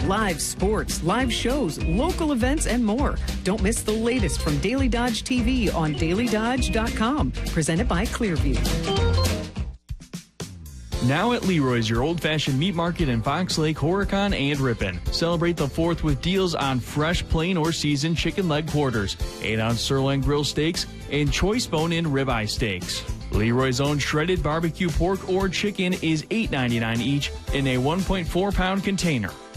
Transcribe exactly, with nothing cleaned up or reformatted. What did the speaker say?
live sports, live shows, local events, and more. Don't miss the latest from Daily Dodge T V on daily dodge dot com. Presented by Clearview. Now at Leroy's, your old-fashioned meat market in Fox Lake, Horicon, and Ripon. Celebrate the fourth with deals on fresh, plain, or seasoned chicken leg quarters, eight ounce sirloin grill steaks, and choice bone-in ribeye steaks. Leroy's own shredded barbecue pork or chicken is eight ninety-nine each in a one point four pound container.